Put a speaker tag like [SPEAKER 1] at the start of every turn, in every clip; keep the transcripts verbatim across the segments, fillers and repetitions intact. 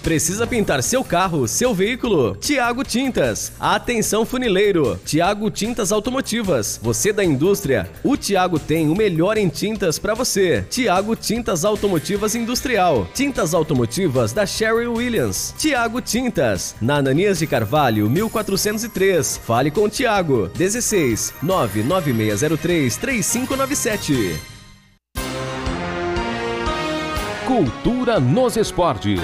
[SPEAKER 1] Precisa pintar seu carro, seu veículo? Tiago Tintas. Atenção funileiro. Tiago Tintas Automotivas. Você da indústria? O Tiago tem o melhor em tintas para você. Tiago Tintas Automotivas Industrial. Tintas automotivas da Sherwin Williams. Tiago Tintas. Na Ananias de Carvalho, mil quatrocentos e três. Fale com o Tiago. dezesseis nove nove seis zero três três cinco nove sete.
[SPEAKER 2] Cultura nos esportes.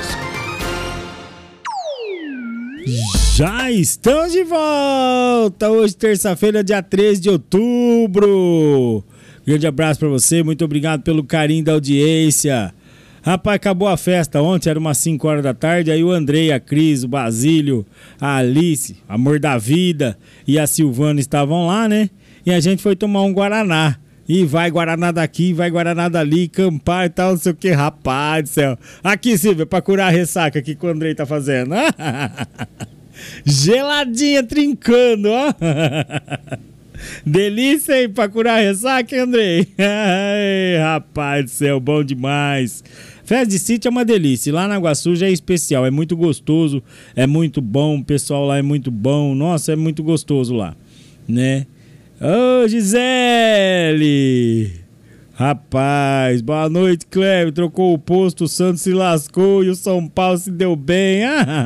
[SPEAKER 3] Já estamos de volta! Hoje, terça-feira, dia treze de outubro. Grande abraço pra você, muito obrigado pelo carinho da audiência. Rapaz, acabou a festa ontem, era umas cinco horas da tarde, aí o Andrei, a Cris, o Basílio, a Alice, Amor da Vida e a Silvana estavam lá, né? E a gente foi tomar um Guaraná. E vai Guaraná daqui, vai Guaraná dali, campar e tal, não sei o que, rapaz do céu. Aqui, Silvia, pra curar a ressaca aqui que o Andrei tá fazendo. Geladinha trincando, ó. Delícia, hein, pra curar a ressaca, hein, Andrei? Ai, rapaz do céu, bom demais. Festa de sítio é uma delícia, lá na Água Suja é especial, é muito gostoso, é muito bom, o pessoal lá é muito bom, nossa, é muito gostoso lá, né? Ô, Gisele! Rapaz, boa noite, Cléber. Trocou o posto, o Santos se lascou e o São Paulo se deu bem.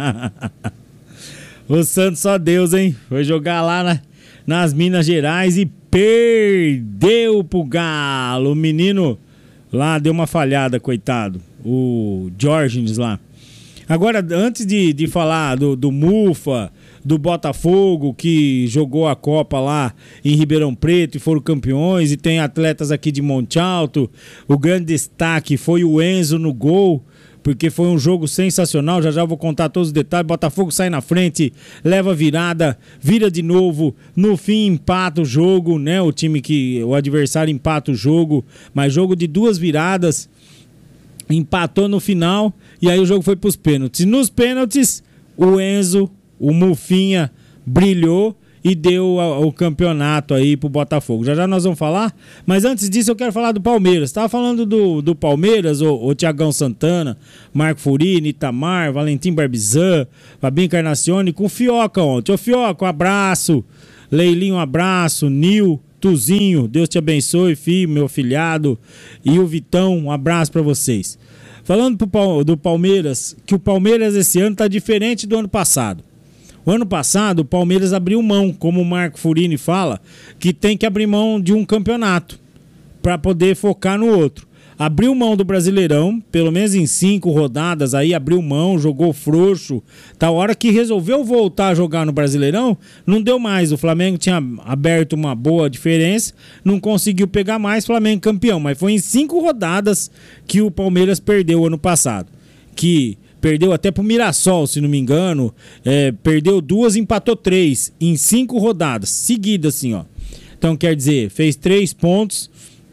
[SPEAKER 3] O Santos só Deus, hein? Foi jogar lá na, nas Minas Gerais e perdeu pro Galo. O menino lá deu uma falhada, coitado. O Jorgens lá. Agora, antes de, de falar do, do Mufa, do Botafogo, que jogou a Copa lá em Ribeirão Preto e foram campeões, e tem atletas aqui de Monte Alto, o grande destaque foi o Enzo no gol, porque foi um jogo sensacional, já já vou contar todos os detalhes. Botafogo sai na frente, leva virada, vira de novo, no fim empata o jogo, né? O time que, o adversário empata o jogo, mas jogo de duas viradas, empatou no final, e aí o jogo foi pros pênaltis. Nos pênaltis, o Enzo, o Mufinha, brilhou e deu o campeonato aí pro Botafogo. Já já nós vamos falar, mas antes disso eu quero falar do Palmeiras. Tava falando do, do Palmeiras, o, o Thiagão Santana, Marco Furini, Itamar, Valentim Barbizan, Fabinho Encarnacione, com o Fioca ontem. Ô Fioca, um abraço. Leilinho, um abraço. Nil, Tuzinho, Deus te abençoe, filho, meu filhado. E o Vitão, um abraço pra vocês. Falando pro, do Palmeiras, que o Palmeiras esse ano tá diferente do ano passado. O ano passado, o Palmeiras abriu mão, como o Marco Furini fala, que tem que abrir mão de um campeonato para poder focar no outro. Abriu mão do Brasileirão, pelo menos em cinco rodadas, aí abriu mão, jogou frouxo. Tá, a hora que resolveu voltar a jogar no Brasileirão, não deu mais. O Flamengo tinha aberto uma boa diferença, não conseguiu pegar mais, Flamengo campeão. Mas foi em cinco rodadas que o Palmeiras perdeu ano passado. Que... perdeu até pro Mirassol, se não me engano. É, perdeu duas, empatou três. Em cinco rodadas. Seguidas, assim, ó. Então, quer dizer, fez três pontos.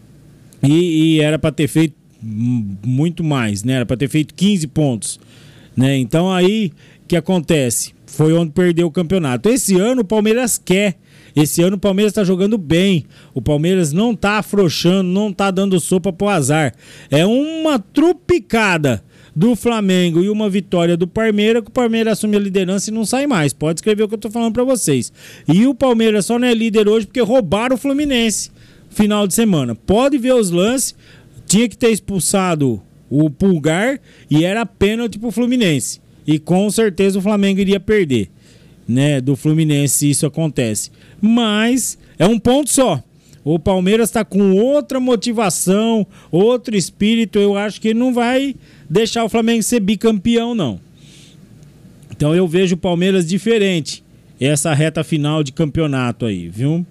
[SPEAKER 3] E, e era pra ter feito muito mais, né? Era pra ter feito quinze pontos. Né? Então, aí, o que acontece? Foi onde perdeu o campeonato. Esse ano, o Palmeiras quer. Esse ano o Palmeiras tá jogando bem. O Palmeiras não tá afrouxando, não tá dando sopa pro azar. É uma trupicada do Flamengo e uma vitória do Palmeiras, que o Palmeiras assume a liderança e não sai mais. Pode escrever o que eu tô falando pra vocês. E o Palmeiras só não é líder hoje porque roubaram o Fluminense final de semana. Pode ver os lances. Tinha que ter expulsado o Pulgar e era pênalti pro Fluminense. E com certeza o Flamengo iria perder, né, do Fluminense se isso acontece. Mas é um ponto só. O Palmeiras está com outra motivação, outro espírito. Eu acho que ele não vai deixar o Flamengo ser bicampeão, não. Então eu vejo o Palmeiras diferente essa reta final de campeonato aí, viu?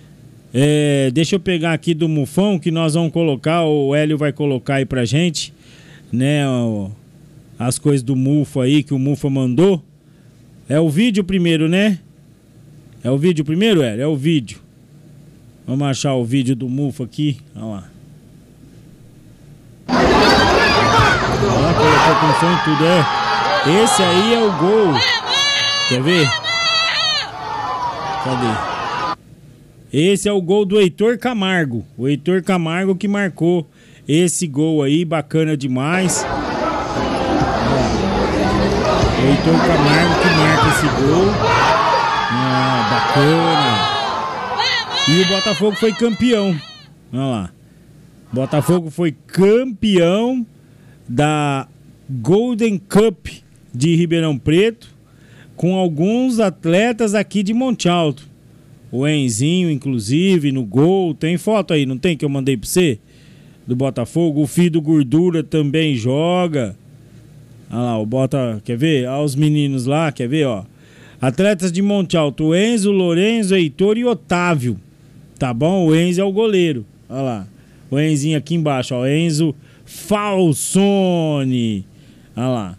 [SPEAKER 3] É, deixa eu pegar aqui do Mufão, que nós vamos colocar, o Hélio vai colocar aí pra gente, né, ó, as coisas do Mufa aí, que o Mufa mandou. É o vídeo primeiro, né? É o vídeo primeiro, Hélio? É o vídeo. Vamos achar o vídeo do Mufa aqui. Olha lá. Olha lá, colocou atenção em tudo, é. Esse aí é o gol. Quer ver? Cadê? Esse é o gol do Heitor Camargo. O Heitor Camargo que marcou esse gol aí, bacana demais. O Heitor Camargo que marca esse gol. Ah, bacana. E o Botafogo foi campeão. Olha lá. Botafogo foi campeão da Golden Cup de Ribeirão Preto, com alguns atletas aqui de Monte Alto. O Enzinho, inclusive, no gol. Tem foto aí, não tem, que eu mandei pra você? Do Botafogo. O filho do Gordura também joga. Olha lá, o Bota... Quer ver? Olha os meninos lá, quer ver, ó. Atletas de Monte Alto. O Enzo, o Lorenzo, o Heitor e o Otávio. Tá bom? O Enzo é o goleiro. Olha lá. O Enzinho aqui embaixo, ó. Enzo Falsone. Olha lá.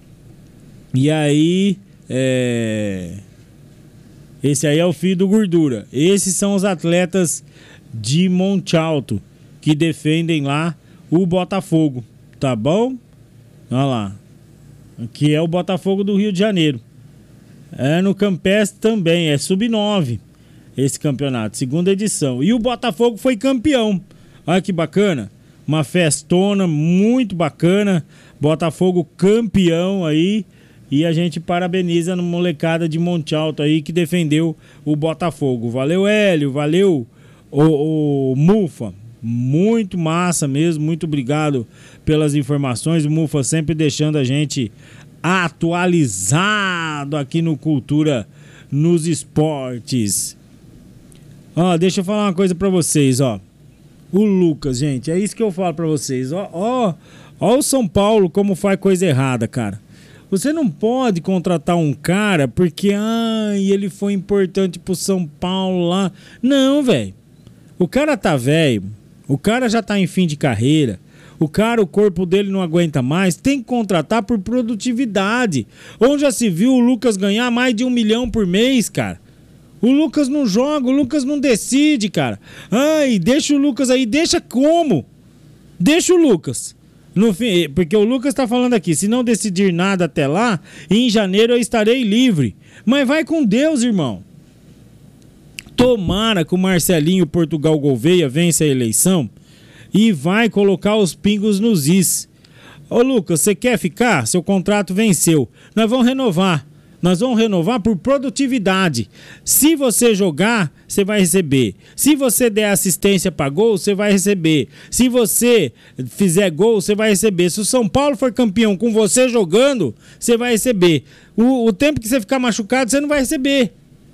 [SPEAKER 3] E aí... É... Esse aí é o filho do Gordura. Esses são os atletas de Monte Alto que defendem lá o Botafogo. Tá bom? Olha lá. Aqui é o Botafogo do Rio de Janeiro. É no Campestre também. É sub nove esse campeonato. Segunda edição. E o Botafogo foi campeão. Olha que bacana. Uma festona muito bacana. Botafogo campeão aí. E a gente parabeniza a molecada de Monte Alto aí que defendeu o Botafogo. Valeu, Hélio. Valeu, o, o Mufa. Muito massa mesmo. Muito obrigado pelas informações. O Mufa sempre deixando a gente atualizado aqui no Cultura nos Esportes. Ó, deixa eu falar uma coisa pra vocês, ó. O Lucas, gente, é isso que eu falo pra vocês. Ó, ó, ó o São Paulo como faz coisa errada, cara. Você não pode contratar um cara porque ai, ele foi importante pro São Paulo lá. Não, velho. O cara tá velho. O cara já tá em fim de carreira. O cara, o corpo dele não aguenta mais. Tem que contratar por produtividade. Onde já se viu o Lucas ganhar mais de um milhão por mês, cara? O Lucas não joga, o Lucas não decide, cara. Ai, deixa o Lucas aí. Deixa como? Deixa o Lucas. No fim, porque o Lucas tá falando aqui, se não decidir nada até lá, em janeiro eu estarei livre. Mas vai com Deus, irmão. Tomara que o Marcelinho Portugal Gouveia vença a eleição e vai colocar os pingos nos is. Ô Lucas, você quer ficar? Seu contrato venceu. Nós vamos renovar. Nós vamos renovar por produtividade. Se você jogar, você vai receber. Se você der assistência para gol, você vai receber. Se você fizer gol, você vai receber. Se o São Paulo for campeão com você jogando, você vai receber. O, o tempo que você ficar machucado, você não vai receber.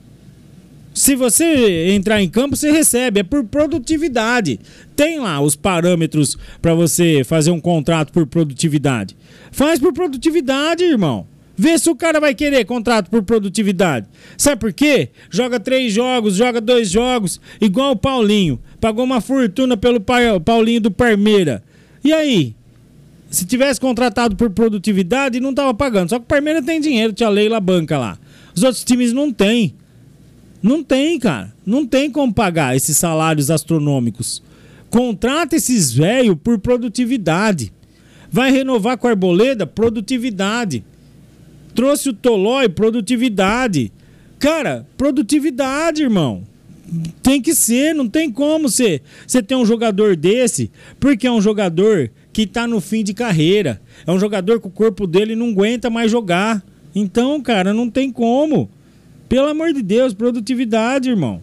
[SPEAKER 3] Se você entrar em campo, você recebe. É por produtividade. Tem lá os parâmetros para você fazer um contrato por produtividade. Faz por produtividade, irmão. Vê se o cara vai querer contrato por produtividade. Sabe por quê? Joga três jogos, joga dois jogos, igual o Paulinho. Pagou uma fortuna pelo Paulinho do Parmeira. E aí? Se tivesse contratado por produtividade, não tava pagando. Só que o Parmeira tem dinheiro, tia Leila banca lá. Os outros times não tem. Não tem, cara. Não tem como pagar esses salários astronômicos. Contrata esses velhos por produtividade. Vai renovar com a Arboleda? Produtividade. Trouxe o Tolói, produtividade. Cara, produtividade, irmão. Tem que ser, não tem como você, você ter um jogador desse, porque é um jogador que tá no fim de carreira. É um jogador que o corpo dele não aguenta mais jogar. Então, cara, não tem como. Pelo amor de Deus, produtividade, irmão.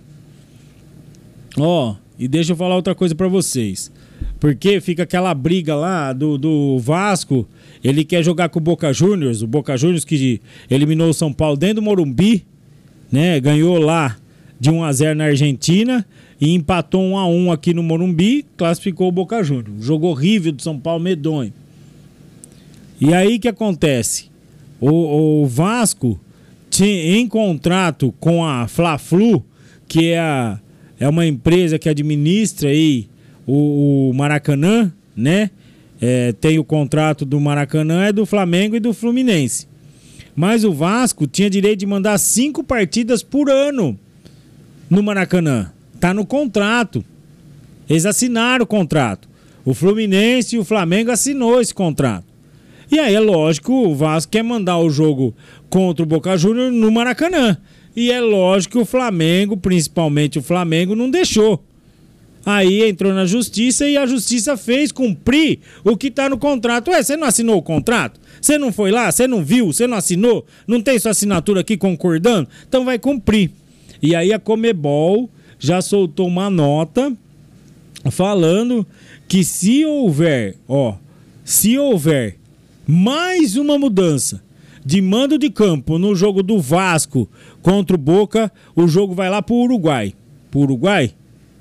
[SPEAKER 3] Ó, e deixa eu falar outra coisa pra vocês. Porque fica aquela briga lá do, do Vasco. Ele quer jogar com o Boca Juniors. O Boca Juniors que eliminou o São Paulo dentro do Morumbi, né? Ganhou lá de um a zero na Argentina e empatou um a um aqui no Morumbi. Classificou o Boca Juniors. Jogo horrível do São Paulo, medonho. E aí o que acontece? O, o Vasco tinha, em contrato com a Fla-Flu, que é, a, é uma empresa que administra aí o, o Maracanã, né? É, tem o contrato do Maracanã, é do Flamengo e do Fluminense. Mas o Vasco tinha direito de mandar cinco partidas por ano no Maracanã. Tá no contrato. Eles assinaram o contrato. O Fluminense e o Flamengo assinou esse contrato. E aí é lógico, o Vasco quer mandar o jogo contra o Boca Juniors no Maracanã. E é lógico que o Flamengo, principalmente o Flamengo, não deixou. Aí entrou na justiça e a justiça fez cumprir o que tá no contrato. Ué, você não assinou o contrato? Você não foi lá? Você não viu? Você não assinou? Não tem sua assinatura aqui concordando? Então vai cumprir. E aí a Conmebol já soltou uma nota falando que se houver, ó, se houver mais uma mudança de mando de campo no jogo do Vasco contra o Boca, o jogo vai lá pro Uruguai. Pro Uruguai?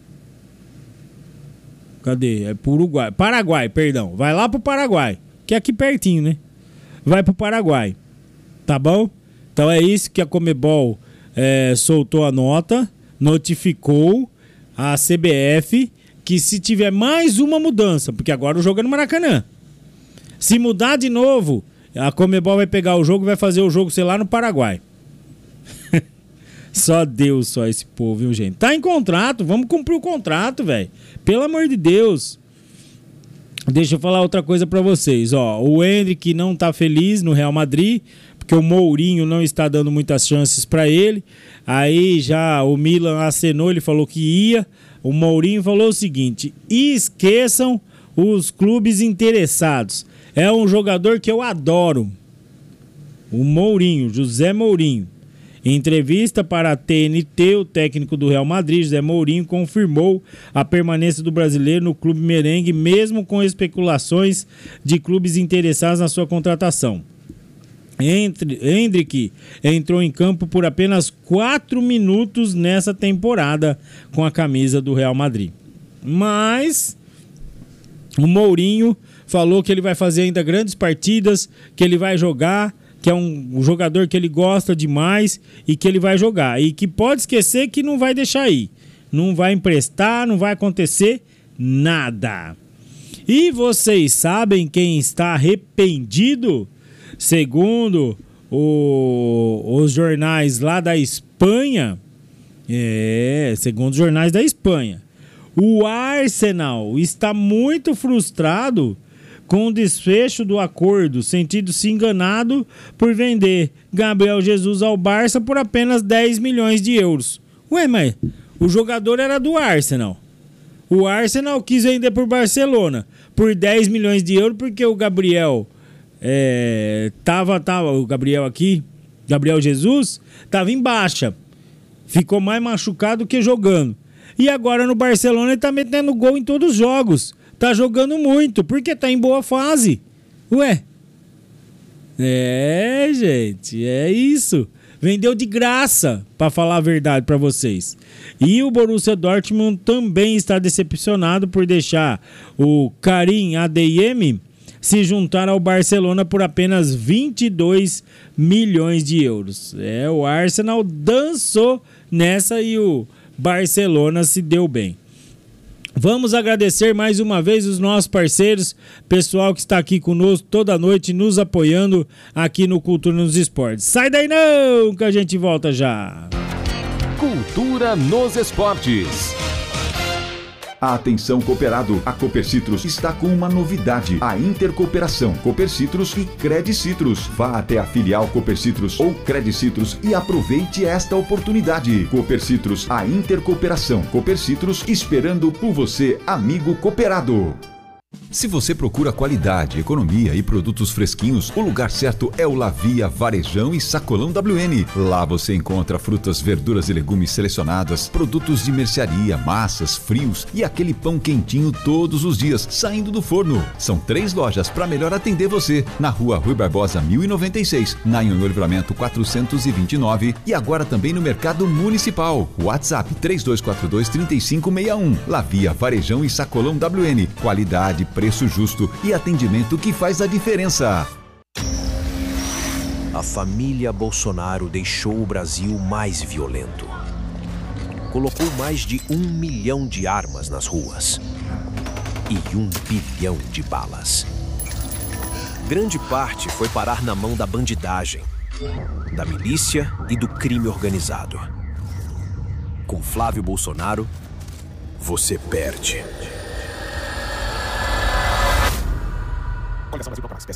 [SPEAKER 3] Cadê? É pro Uruguai. Paraguai, perdão. Vai lá pro Paraguai, que é aqui pertinho, né? Vai pro Paraguai. Tá bom? Então é isso que a Conmebol é, soltou a nota, notificou a C B F que se tiver mais uma mudança, porque agora o jogo é no Maracanã. Se mudar de novo, a Conmebol vai pegar o jogo e vai fazer o jogo, sei lá, no Paraguai. Só Deus, só esse povo, viu, gente? Tá em contrato, vamos cumprir o contrato, velho. Pelo amor de Deus. Deixa eu falar outra coisa pra vocês, ó. O Endrick não tá feliz no Real Madrid, porque o Mourinho não está dando muitas chances pra ele. Aí já o Milan acenou, ele falou que ia. O Mourinho falou o seguinte: esqueçam os clubes interessados. É um jogador que eu adoro. O Mourinho, José Mourinho. Em entrevista para a T N T, o técnico do Real Madrid, José Mourinho, confirmou a permanência do brasileiro no clube merengue, mesmo com especulações de clubes interessados na sua contratação. Endrick entrou em campo por apenas quatro minutos nessa temporada com a camisa do Real Madrid. Mas o Mourinho falou que ele vai fazer ainda grandes partidas, que ele vai jogar, que é um, um jogador que ele gosta demais e que ele vai jogar. E que pode esquecer que não vai deixar ir. Não vai emprestar, não vai acontecer nada. E vocês sabem quem está arrependido? Segundo o, os jornais lá da Espanha, é, segundo os jornais da Espanha, o Arsenal está muito frustrado com o desfecho do acordo, sentindo-se enganado por vender Gabriel Jesus ao Barça por apenas dez milhões de euros. Ué, mas o jogador era do Arsenal. O Arsenal quis vender por Barcelona por dez milhões de euros porque o Gabriel... É, tava, tava, o Gabriel aqui, Gabriel Jesus, tava em baixa. Ficou mais machucado que jogando. E agora no Barcelona ele tá metendo gol em todos os jogos. Tá jogando muito, porque tá em boa fase. Ué. É, gente, é isso. Vendeu de graça, pra falar a verdade pra vocês. E o Borussia Dortmund também está decepcionado por deixar o Karim Adeyemi se juntar ao Barcelona por apenas vinte e dois milhões de euros. É, o Arsenal dançou nessa e o Barcelona se deu bem. Vamos agradecer mais uma vez os nossos parceiros, pessoal que está aqui conosco toda noite, nos apoiando aqui no Cultura nos Esportes. Sai daí não, que a gente volta já.
[SPEAKER 2] Cultura nos Esportes.
[SPEAKER 4] Atenção cooperado, a Copercitros está com uma novidade, a intercooperação Copercitros e Credicitrus. Vá até a filial Copercitros ou Credicitrus e aproveite esta oportunidade. Copercitros, a intercooperação Copercitros, esperando por você, amigo cooperado. Se você procura qualidade, economia e produtos fresquinhos, o lugar certo é o Lavia Varejão e Sacolão W N. Lá você encontra frutas, verduras e legumes selecionadas, produtos de mercearia, massas, frios e aquele pão quentinho todos os dias, saindo do forno. São três lojas para melhor atender você. Na rua Rui Barbosa mil e noventa e seis, na Anhonho Livramento quatrocentos e vinte e nove e agora também no Mercado Municipal. WhatsApp três dois quatro dois, três cinco seis um. Lavia Varejão e Sacolão W N. Qualidade, preço justo e atendimento que faz a diferença.
[SPEAKER 5] A família Bolsonaro deixou o Brasil mais violento. Colocou mais de um milhão de armas nas ruas e um bilhão de balas. Grande parte foi parar na mão da bandidagem, da milícia e do crime organizado. Com Flávio Bolsonaro, você perde.